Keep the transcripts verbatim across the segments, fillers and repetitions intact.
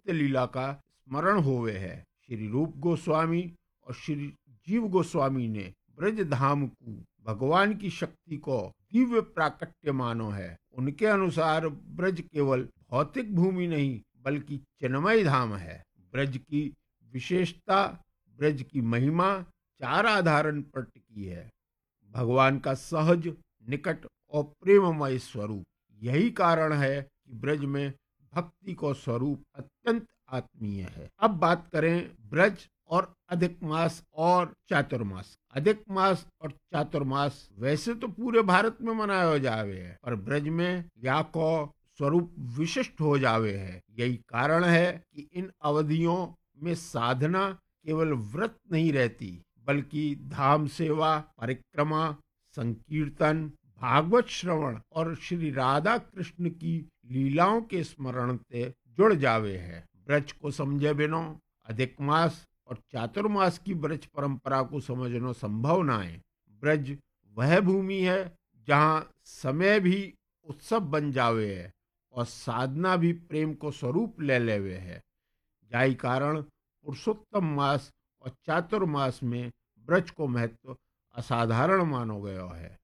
नित्य लीला का स्मरण होवे है। श्री रूप गोस्वामी और श्री जीव गोस्वामी ने ब्रज धाम को भगवान की शक्ति को दिव्य प्राकट्य मानो है। उनके अनुसार ब्रज केवल भौतिक भूमि नहीं बल्कि चिन्मय धाम है। ब्रज की विशेषता, ब्रज की महिमा चार आधारण पर टिकी है। भगवान का सहज, निकट और प्रेममय स्वरूप। यही कारण है कि ब्रज में भक्ति को स्वरूप अत्यंत आत्मीय है। अब बात करें ब्रज और अधिक मास और चातुर्मास। अधिक मास और चातुर्मास वैसे तो पूरे भारत में मनाया जावे है, पर ब्रज में या को स्वरूप विशिष्ट हो जावे है। यही कारण है कि इन अवधियों में साधना केवल व्रत नहीं रहती, बल्कि धाम सेवा, परिक्रमा, संकीर्तन, भागवत श्रवण और श्री राधा कृष्ण की लीलाओं के स्मरण से जुड़ जावे है। ब्रज को समझे बिना अधिक मास और चातुर्मास की ब्रज परंपरा को समझना संभव ना है। ब्रज वह भूमि है जहाँ समय भी उत्सव बन जावे है और साधना भी प्रेम को स्वरूप ले लेवे है। जाई कारण पुरुषोत्तम मास और चातुर्मास में ब्रज को महत्व असाधारण मानो गयो है।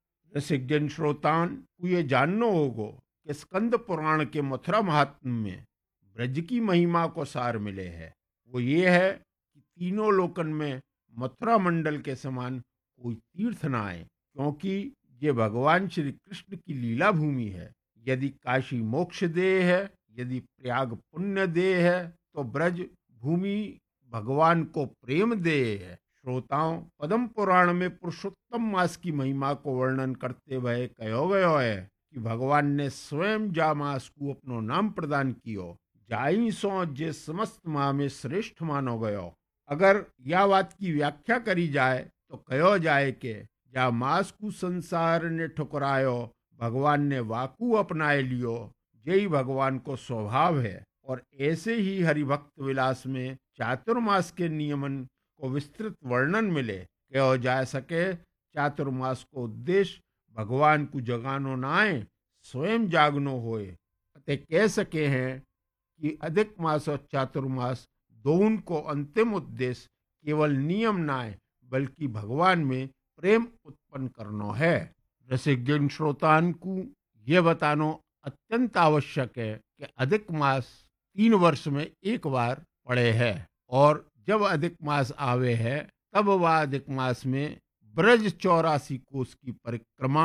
रसिकजन श्रोतान को ये जानना होगो कि स्कंद पुराण के मथुरा महात्म्य में ब्रज की महिमा को सार मिले है। वो ये है कि तीनों लोकन में मथुरा मंडल के समान कोई तीर्थ ना आए, क्योंकि ये भगवान श्री कृष्ण की लीला भूमि है। यदि काशी मोक्ष देह है, यदि प्रयाग पुण्य देह है, तो ब्रज भूमि भगवान को प्रेम देह है। श्रोताओं, पद्म पुराण में पुरुषोत्तम मास की महिमा को वर्णन करते हुए कहो गयो है कि भगवान ने स्वयं जा मास को अपनो नाम प्रदान कियो, जाई सो जे समस्त माह में श्रेष्ठ मानो गयो। अगर यह बात की व्याख्या करी जाए तो कहो जाए कि जा मास को संसार ने ठुकरायो, भगवान ने वाकू अपनाए लियो, यही भगवान को स्वभाव है। और ऐसे ही हरिभक्त विलास में चातुर्मास के नियमन को विस्तृत वर्णन मिले। कहो जा सके चातुर्मास को उद्देश्य भगवान को जगानो ना आए, स्वयं जागनो होए। अतः कह सके हैं कि अधिक मास और चातुर्मास दोनों को अंतिम उद्देश्य केवल नियम ना आए बल्कि भगवान में प्रेम उत्पन्न करनो है। रसिकजन श्रोतान को यह बतानो अत्यंत आवश्यक है कि अधिक मास तीन वर्ष में एक बार पड़े है, और जब अधिक मास आवे है तब वह अधिक मास में ब्रज चौरासी कोस की परिक्रमा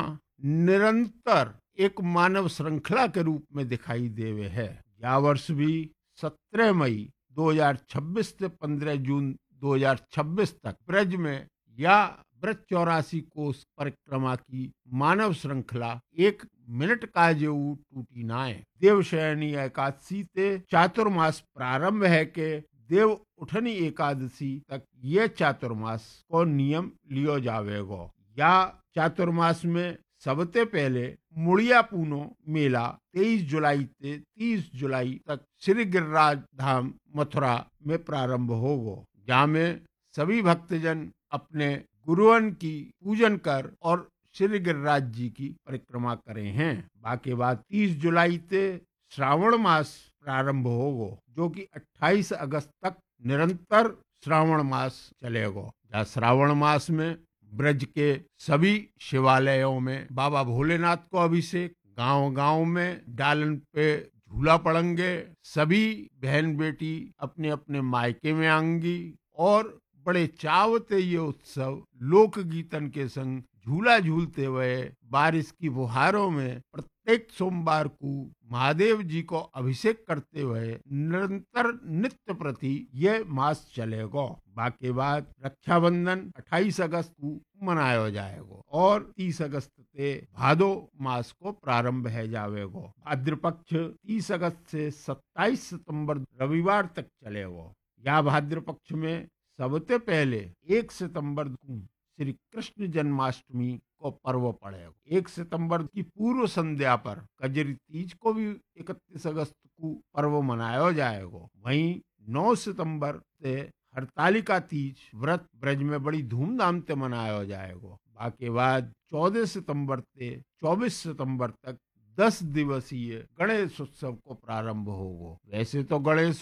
निरंतर एक मानव श्रृंखला के रूप में दिखाई देवे है। यह वर्ष भी सत्रह मई दो हज़ार छब्बीस से पंद्रह जून दो हज़ार छब्बीस तक ब्रज में या ब्रज चौरासी कोस परिक्रमा की मानव श्रृंखला एक मिनट का जो टूटी नाए। देवशयनी एकादशी ते चातुर्मास प्रारंभ है के देव उठनी एकादशी तक ये चातुर्मास को नियम लियो जावेगो। या चातुर्मास में सबसे पहले मुड़िया पूनो मेला तेईस जुलाई से तीस जुलाई तक श्री गिरिराज धाम मथुरा में प्रारंभ होगो, जहाँ में सभी भक्तजन अपने गुरुअन की पूजन कर और श्री गिरिराज जी की परिक्रमा करे हैं। बाकी बाद तीस जुलाई से श्रावण मास प्रारंभ होगो, जो कि अट्ठाईस अगस्त तक निरंतर श्रावण मास चलेगो। या श्रावण मास में ब्रज के सभी शिवालयों में बाबा भोलेनाथ को अभिषेक, गांव-गांव में डालन पे झूला पड़ेंगे, सभी बहन बेटी अपने अपने मायके में आएंगी और बड़े चावते ये उत्सव लोक गीतन के संग झूला झूलते हुए बारिश की फुहारों में प्रत्येक सोमवार को महादेव जी को अभिषेक करते हुए निरंतर नित्य प्रति ये मास चलेगा। बाकी बाद रक्षाबंधन अट्ठाईस अगस्त को मनाया जाएगा और तीस अगस्त से भादो मास को प्रारंभ है जावेगा। भाद्र पक्ष तीस अगस्त से सत्ताईस सितंबर रविवार तक चलेगा। या भाद्र पक्ष में सबसे पहले एक सितंबर को श्री कृष्ण जन्माष्टमी को पर्व पड़ेगा। एक सितंबर की पूर्व संध्या पर कजरी तीज को भी इकतीस अगस्त को पर्व मनाया जाएगा। वहीं नौ सितंबर से हरतालिका तीज व्रत ब्रज में बड़ी धूमधाम से मनाया जाएगा। बाकी बाद चौदह सितंबर से चौबीस सितंबर तक दस दिवसीय गणेश उत्सव को प्रारंभ होगा। वैसे तो गणेश